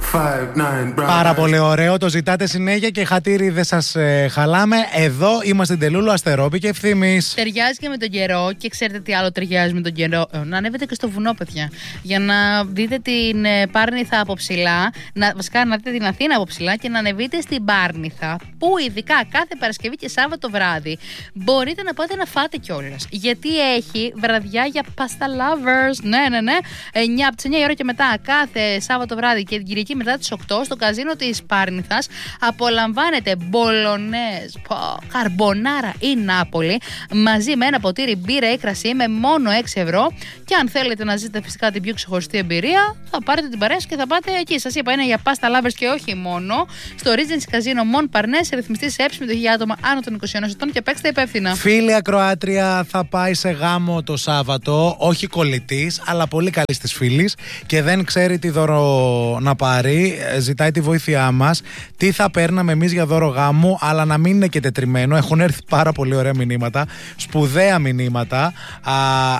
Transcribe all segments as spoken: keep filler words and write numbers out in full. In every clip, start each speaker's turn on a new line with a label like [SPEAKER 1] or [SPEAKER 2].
[SPEAKER 1] Πάρα πολύ ωραίο, το ζητάτε συνέχεια και χατήρι δεν σας ε, χαλάμε. Εδώ είμαστε Τελούλου, Αστερόπη και Ευθύμης.
[SPEAKER 2] Ταιριάζει και με τον καιρό και ξέρετε τι άλλο ταιριάζει με τον καιρό. Ε, να ανέβετε και στο βουνό, παιδιά. Για να δείτε την ε, Πάρνηθα από ψηλά, να, βασικά να δείτε την Αθήνα από ψηλά και να ανεβείτε στην Πάρνηθα, που ειδικά κάθε Παρασκευή και Σάββατο βράδυ μπορείτε να πάτε να φάτε κιόλας. Γιατί έχει βραδιά για pasta lovers. Ναι, ναι, ναι. εννιά, από τις εννιά η ώρα και μετά κάθε Σάββατο βράδυ και την Κυριακή μετά τις οκτώ στο καζίνο της Πάρνηθας απολαμβάνετε μπολονές, καρμπονάρα ή Νάπολη μαζί με ένα ποτήρι μπύρα ή κρασί με μόνο έξι ευρώ. Και αν θέλετε να ζήσετε φυσικά την πιο ξεχωριστή εμπειρία, θα πάρετε την παρέα και θα πάτε εκεί. Σας είπα, είναι για pasta lovers και όχι μόνο. Στο Regency Casino Mon Parnes, ρυθμιστή σε έψη για άτομα άνω των είκοσι ενός ετών και παίξτε υπεύθυνα.
[SPEAKER 1] Φίλη ακροάτρια θα πάει σε γάμο το Σάββατο, όχι κολλητής, αλλά πολύ καλής της φίλης και δεν ξέρει τι δώρο να πάρει. Ζητάει τη βοήθειά μας. Τι θα παίρναμε εμείς για δώρο γάμου, αλλά να μην είναι και τετριμένο. Έχουν έρθει πάρα πολύ ωραία μηνύματα, σπουδαία μηνύματα. Α,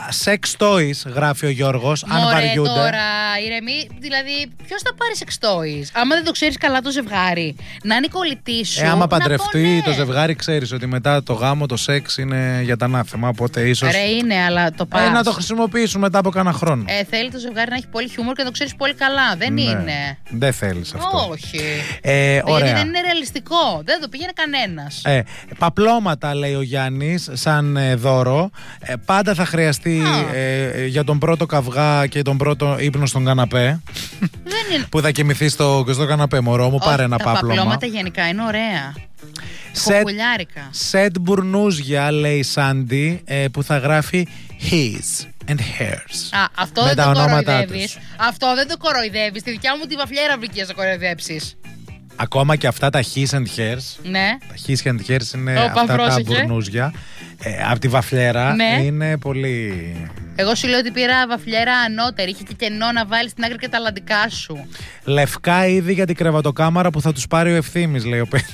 [SPEAKER 1] sex toys, γράφει ο Γιώργος.
[SPEAKER 2] Μωρέ,
[SPEAKER 1] αν βαριούνται.
[SPEAKER 2] Τώρα, ηρεμή, δηλαδή, ποιος θα πάρει sex toys, άμα δεν το ξέρεις καλά το ζευγάρι, να είναι κολλητή σου.
[SPEAKER 1] Ε, άμα παντρευτεί
[SPEAKER 2] ναι.
[SPEAKER 1] το ζευγάρι, ξέρεις ότι μετά το γάμο το σεξ είναι για τα ανάθεμα. Οπότε ίσως.
[SPEAKER 2] Ρε, είναι, αλλά το πας.
[SPEAKER 1] Ε, να το χρησιμοποιήσουν μετά από κάνα χρόνο.
[SPEAKER 2] Ε, θέλει το ζευγάρι να έχει πολύ χιούμορ και να το ξέρεις πολύ καλά. Δεν
[SPEAKER 1] ναι.
[SPEAKER 2] είναι.
[SPEAKER 1] Δεν θέλεις αυτό.
[SPEAKER 2] Όχι.
[SPEAKER 1] Ε, ωραία.
[SPEAKER 2] Γιατί δεν είναι ρεαλιστικό. Δεν το πήγαινε κανένας.
[SPEAKER 1] Ε, παπλώματα, λέει ο Γιάννης, σαν ε, δώρο. Ε, πάντα θα χρειαστεί ε, για τον πρώτο καυγά και τον πρώτο ύπνο στον καναπέ.
[SPEAKER 2] Δεν είναι.
[SPEAKER 1] Που θα κοιμηθεί στο, στο καναπέ, μωρό μου. Πάρε
[SPEAKER 2] Όχι,
[SPEAKER 1] ένα
[SPEAKER 2] τα
[SPEAKER 1] πάπλωμα. Τα
[SPEAKER 2] παπλώματα γενικά είναι ωραία.
[SPEAKER 1] Σετ, σετ μπουρνούζια, λέει η Σάντι, ε, που θα γράφει his and hers.
[SPEAKER 2] Α, αυτό
[SPEAKER 1] με
[SPEAKER 2] δεν
[SPEAKER 1] τα
[SPEAKER 2] το
[SPEAKER 1] ονόματά
[SPEAKER 2] κοροϊδεύεις. Αυτό δεν το κοροϊδεύεις. Τη δικιά μου τη βαφλιέρα βρήκες να κοροϊδέψεις.
[SPEAKER 1] Ακόμα και αυτά τα his and hers.
[SPEAKER 2] Ναι.
[SPEAKER 1] Τα his and hers είναι
[SPEAKER 2] Ο,
[SPEAKER 1] αυτά
[SPEAKER 2] πρόσεχε.
[SPEAKER 1] τα μπουρνούζια. Ε, από τη βαφλιέρα, ναι. Είναι πολύ.
[SPEAKER 2] Εγώ σου λέω ότι πήρα βαφλιέρα ανώτερη. Είχε και κενό να βάλεις στην άκρη και τα λαντικά σου.
[SPEAKER 1] Λευκά είδη για την κρεβατοκάμαρα που θα τους πάρει ο Ευθύμης, λέει ο Πέτρος.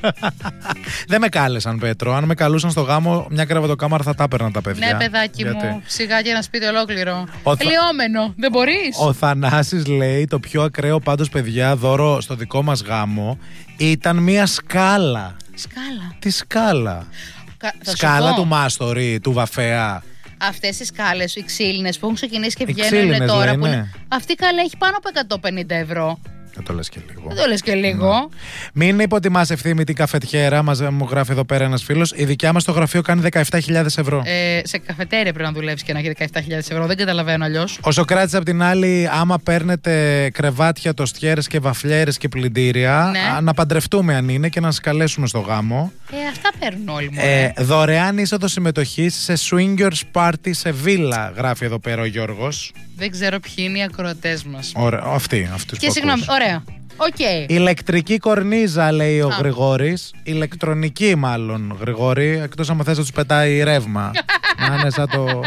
[SPEAKER 1] Δεν με κάλεσαν, Πέτρο. Αν με καλούσαν στο γάμο, μια κρεβατοκάμαρα θα τα έπαιρναν τα παιδιά.
[SPEAKER 2] Ναι, παιδάκι γιατί? μου, σιγά και ένα σπίτι ολόκληρο.
[SPEAKER 1] Ο
[SPEAKER 2] Τελειώμενο, θα... δεν μπορείς.
[SPEAKER 1] Ο Θανάσης λέει: το πιο ακραίο πάντως, παιδιά, δώρο στο δικό μας γάμο ήταν μια σκάλα.
[SPEAKER 2] Σκάλα.
[SPEAKER 1] Τι σκάλα?
[SPEAKER 2] Κα...
[SPEAKER 1] Σκάλα του Μάστορη, του Βαφέα.
[SPEAKER 2] Αυτές οι σκάλες, οι ξύλινες που έχουν ξεκινήσει και βγαίνουν τώρα.
[SPEAKER 1] Λέει,
[SPEAKER 2] που
[SPEAKER 1] ναι.
[SPEAKER 2] είναι... Αυτή η σκάλα έχει πάνω από εκατόν πενήντα ευρώ.
[SPEAKER 1] Δεν το λες και λίγο.
[SPEAKER 2] Δεν το λες και λίγο.
[SPEAKER 1] Ναι. Μην υποτιμάς, Ευθύμη, την καφετιέρα. Μας, μου γράφει εδώ πέρα ένας φίλος. Η δικιά μας στο γραφείο κάνει δεκαεπτά χιλιάδες ευρώ.
[SPEAKER 2] Ε, σε καφετέρια πρέπει να δουλεύεις και να έχει δεκαεπτά χιλιάδες ευρώ. Δεν καταλαβαίνω αλλιώς.
[SPEAKER 1] Ο Σοκράτης απ' την άλλη, άμα παίρνετε κρεβάτια, τοστιέρες και βαφλιέρες και πλυντήρια,
[SPEAKER 2] ναι.
[SPEAKER 1] να παντρευτούμε αν είναι και να σας καλέσουμε στο γάμο.
[SPEAKER 2] Ε, αυτά παίρνουν όλοι μου.
[SPEAKER 1] Ε, δωρεάν είσοδο συμμετοχής σε swingers party σε βίλα, γράφει εδώ πέρα ο Γιώργος.
[SPEAKER 2] Δεν ξέρω ποιοι είναι οι ακροατές μας.
[SPEAKER 1] Ωραία, αυτοί, αυτούς
[SPEAKER 2] και
[SPEAKER 1] που
[SPEAKER 2] συγγνώμη,
[SPEAKER 1] ακούς.
[SPEAKER 2] ωραία. Okay.
[SPEAKER 1] Ηλεκτρική κορνίζα, λέει ο Α. Γρηγόρης. Ηλεκτρονική, μάλλον, Γρηγόρη. Εκτός άμα θες να τους πετάει ρεύμα. Να είναι σαν το.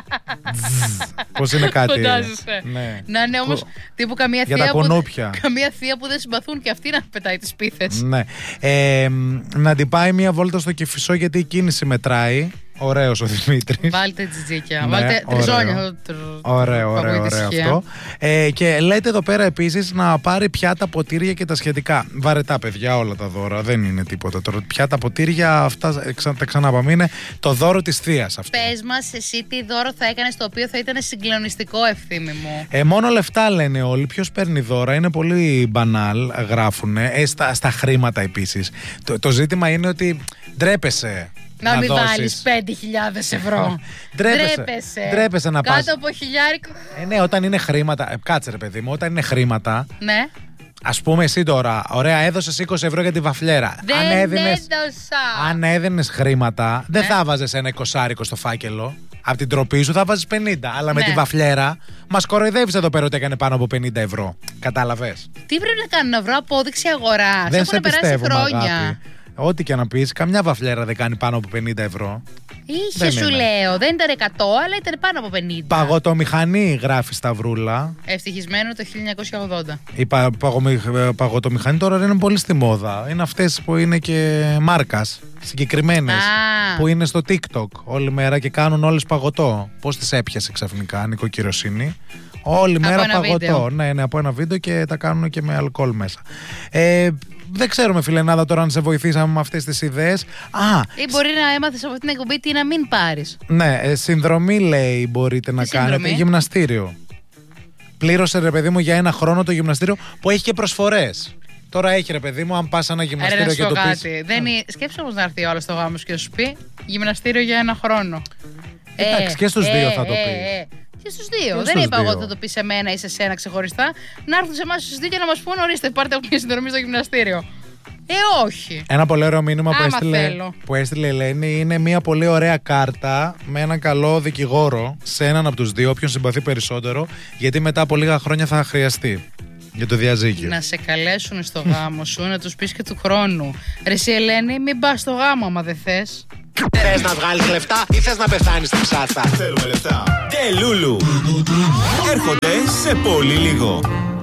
[SPEAKER 1] Πώς είναι κάτι.
[SPEAKER 2] Ναι. Να είναι όμως τύπου καμία
[SPEAKER 1] για
[SPEAKER 2] θεία,
[SPEAKER 1] τα κουνούπια.
[SPEAKER 2] Που, καμία θεία που δεν συμπαθούν και αυτή να πετάει τις πίθες.
[SPEAKER 1] Ναι. Ε, να την πάει μία βόλτα στο Κηφισό γιατί η κίνηση μετράει. Ωραίος ο Δημήτρης.
[SPEAKER 2] Βάλτε τζιτζίκια.
[SPEAKER 1] Ναι,
[SPEAKER 2] βάλτε τριζόνια.
[SPEAKER 1] Ωραίο, ωραίο, ωραίο αυτό. Ε, και λέτε εδώ πέρα επίσης να πάρει πιάτα, ποτήρια και τα σχετικά. Βαρετά, παιδιά, όλα τα δώρα. Δεν είναι τίποτα τώρα. Πιάτα, ποτήρια, αυτά τα ξαναπάμε. Είναι το δώρο της θείας αυτό.
[SPEAKER 2] Πες μας εσύ τι δώρο θα έκανες το οποίο θα ήταν συγκλονιστικό, Ευθύμη μου.
[SPEAKER 1] Ε, μόνο λεφτά λένε όλοι. Ποιος παίρνει δώρα? Είναι πολύ μπανάλ, γράφουνε. Ε, στα, στα χρήματα επίσης. Το, το ζήτημα είναι ότι ντρέπεσαι.
[SPEAKER 2] Να,
[SPEAKER 1] να
[SPEAKER 2] μην
[SPEAKER 1] δώσεις...
[SPEAKER 2] βάλεις πέντε χιλιάδες ευρώ.
[SPEAKER 1] Ντρέπεσαι.
[SPEAKER 2] Ντρέπεσαι.
[SPEAKER 1] Ντρέπεσαι να πας.
[SPEAKER 2] Κάτω από χιλιάρικο.
[SPEAKER 1] Ε, ναι, όταν είναι χρήματα. Ε, κάτσε ρε παιδί μου, όταν είναι χρήματα.
[SPEAKER 2] Ναι.
[SPEAKER 1] Ας πούμε εσύ τώρα, ωραία, έδωσες είκοσι ευρώ για τη βαφλέρα.
[SPEAKER 2] Δεν
[SPEAKER 1] αν έδινες,
[SPEAKER 2] έδωσα.
[SPEAKER 1] Αν έδινες χρήματα,
[SPEAKER 2] ναι.
[SPEAKER 1] δεν θα βάζεις ένα εικοσάρικο στο φάκελο. Από την τροπή σου θα βάζεις πενήντα. Αλλά
[SPEAKER 2] ναι.
[SPEAKER 1] με τη βαφλέρα μας κοροϊδεύεις εδώ πέρα ότι έκανε πάνω από πενήντα ευρώ. Κατάλαβες.
[SPEAKER 2] Τι πρέπει να κάνω, να βρω απόδειξη αγοράς?
[SPEAKER 1] Δεν
[SPEAKER 2] έχουν
[SPEAKER 1] σε
[SPEAKER 2] περάσει
[SPEAKER 1] πιστεύω,
[SPEAKER 2] χρόνια.
[SPEAKER 1] αγάπη. Ό,τι και να πεις, καμιά βαφλέρα δεν κάνει πάνω από πενήντα ευρώ.
[SPEAKER 2] Είχε,
[SPEAKER 1] δεν
[SPEAKER 2] σου
[SPEAKER 1] είναι.
[SPEAKER 2] λέω. Δεν ήταν εκατό, αλλά ήταν πάνω από πενήντα.
[SPEAKER 1] Παγωτομηχανή, γράφει Σταυρούλα.
[SPEAKER 2] Ευτυχισμένο το χίλια εννιακόσια ογδόντα.
[SPEAKER 1] Η πα, παγωμη, παγωτομηχανή τώρα είναι πολύ στη μόδα. Είναι αυτές που είναι και μάρκας, συγκεκριμένες.
[SPEAKER 2] Ah.
[SPEAKER 1] Που είναι στο TikTok όλη μέρα και κάνουν όλες παγωτό. Πώς τις έπιασε ξαφνικά, νοικοκυροσύνη. Όλη μέρα
[SPEAKER 2] ένα
[SPEAKER 1] παγωτό.
[SPEAKER 2] βίντεο.
[SPEAKER 1] Ναι, ναι, από ένα βίντεο και τα κάνουν και με αλκοόλ μέσα. Ε, δεν ξέρουμε, φιλενάδα, τώρα αν σε βοηθήσαμε με αυτές τις ιδέες. Α,
[SPEAKER 2] ή μπορεί να έμαθες από αυτήν την εκπομπή τι να μην πάρεις.
[SPEAKER 1] Ναι, ε, συνδρομή λέει μπορείτε τι να συνδρομή? κάνετε. Γυμναστήριο. Πλήρωσε, ρε παιδί μου, για ένα χρόνο το γυμναστήριο που έχει και προσφορές. Τώρα έχει, ρε παιδί μου, αν πας ένα γυμναστήριο και το πεις. Δεν
[SPEAKER 2] σκέψου όμως να έρθει ο άλλος στο γάμο και να σου πει γυμναστήριο για ένα χρόνο.
[SPEAKER 1] Εντάξει, ε, και στους ε, δύο θα το πει.
[SPEAKER 2] Ε, ε. Και στους δύο. Και δεν είπα εγώ ότι θα το πει σε μένα ή σε σένα ξεχωριστά. Να έρθουν σε εμάς στους δύο και να μας πούν: ορίστε, πάρτε από μια συνδρομή στο γυμναστήριο. Ε, όχι.
[SPEAKER 1] Ένα πολύ ωραίο μήνυμα που έστειλε, που έστειλε η Ελένη είναι μια πολύ ωραία κάρτα με έναν καλό δικηγόρο σε έναν από τους δύο, όποιον συμπαθεί περισσότερο, γιατί μετά από λίγα χρόνια θα χρειαστεί για το διαζύγιο.
[SPEAKER 2] Να σε καλέσουν στο γάμο σου, να τους πεις και του χρόνου: ρε εσύ Ελένη, μην πας στο γάμο άμα δεν θες.
[SPEAKER 3] Θες να βγάλεις λεφτά ή θες να πεθάνεις στην ψάστα?
[SPEAKER 4] Θέλουμε λεφτά. Και Λούλου έρχονται σε πολύ λίγο.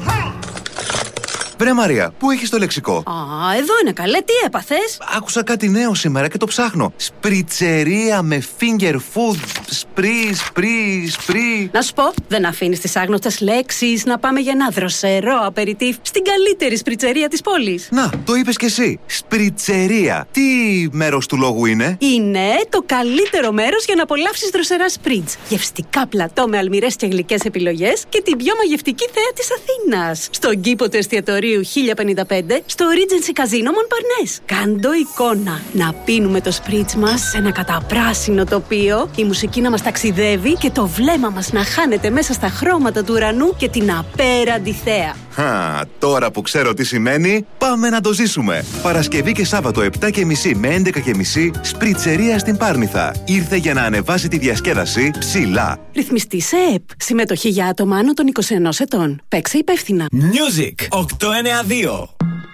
[SPEAKER 5] Βρε Μαρία, πού έχεις το λεξικό?
[SPEAKER 6] Α, εδώ είναι καλέ, τι έπαθες?
[SPEAKER 5] Άκουσα κάτι νέο σήμερα και το ψάχνω. Σπριτσερία με finger food. Σπρι, σπρι, σπρι.
[SPEAKER 6] Να σου πω, δεν αφήνεις τις άγνωστες λέξεις να πάμε για ένα δροσερό απεριτίφ στην καλύτερη σπριτσερία της πόλης.
[SPEAKER 5] Να, το είπες κι εσύ. Σπριτσερία. Τι μέρος του λόγου είναι?
[SPEAKER 6] Είναι το καλύτερο μέρος για να απολαύσεις δροσερά σπριτς. Γευστικά πλατό με αλμυρές και γλυκές επιλογές και την πιο μαγευτική θέα της Αθήνας. Στον κήπο του εστιατορίου χίλια πενήντα πέντε στο Regency Casino Montparnasse. Κάντο εικόνα. Να πίνουμε το σπριτς μας σε ένα καταπράσινο τοπίο, η μουσική να μας ταξιδεύει και το βλέμμα μας να χάνεται μέσα στα χρώματα του ουρανού και την απέραντη θέα.
[SPEAKER 5] Χα, τώρα που ξέρω τι σημαίνει, πάμε να το ζήσουμε. Παρασκευή και Σάββατο επτά και μισή με έντεκα και μισή, σπριτσερία στην Πάρνηθα. Ήρθε για να ανεβάσει τη διασκέδαση ψηλά.
[SPEAKER 6] Ρυθμιστή σε ΕΠ. Συμμετοχή για άτομα άνω των είκοσι ενός ετών. Παίξε υπεύθυνα.
[SPEAKER 4] Music οκτακόσια ενενήντα δύο.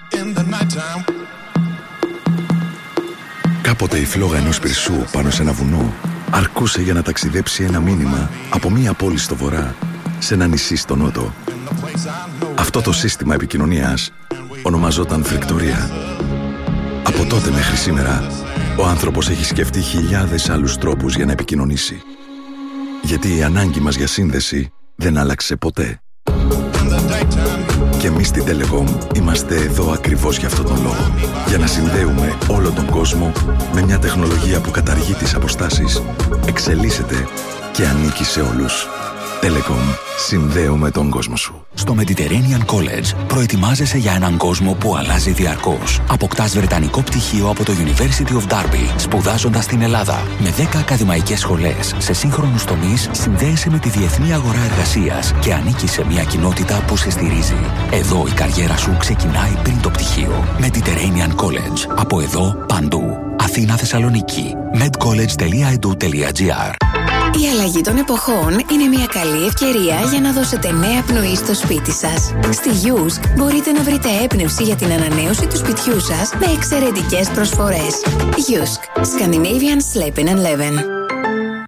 [SPEAKER 7] Κάποτε η φλόγα ενός πυρσού πάνω σε ένα βουνό αρκούσε για να ταξιδέψει ένα μήνυμα από μία πόλη στο βορρά σε ένα νησί στο νότο. Αυτό το σύστημα επικοινωνίας ονομαζόταν φρικτορία. Από τότε μέχρι σήμερα, ο άνθρωπος έχει σκεφτεί χιλιάδες άλλους τρόπους για να επικοινωνήσει. Γιατί η ανάγκη μας για σύνδεση δεν άλλαξε ποτέ. Και εμείς στην Telecom είμαστε εδώ ακριβώς για αυτόν τον λόγο. Για να συνδέουμε όλο τον κόσμο με μια τεχνολογία που καταργεί τις αποστάσεις, εξελίσσεται και ανήκει σε όλους. Telecom. Συνδέουμε τον κόσμο σου.
[SPEAKER 8] Στο Mediterranean College προετοιμάζεσαι για έναν κόσμο που αλλάζει διαρκώς. Αποκτάς βρετανικό πτυχίο από το University of Derby, σπουδάζοντας στην Ελλάδα. Με δέκα ακαδημαϊκές σχολές σε σύγχρονους τομείς, συνδέεσαι με τη διεθνή αγορά εργασίας και ανήκεις σε μια κοινότητα που σε στηρίζει. Εδώ η καριέρα σου ξεκινάει πριν το πτυχίο. Mediterranean College. Από εδώ παντού. Αθήνα, Θεσσαλονίκη. medcollege τελεία e d u τελεία g r.
[SPEAKER 9] Η αλλαγή των εποχών είναι μια καλή ευκαιρία για να δώσετε νέα πνοή στο σπίτι σας. Στη Yusk μπορείτε να βρείτε έμπνευση για την ανανέωση του σπιτιού σας με εξαιρετικές προσφορές. Yusk. Scandinavian Sleeping and Living.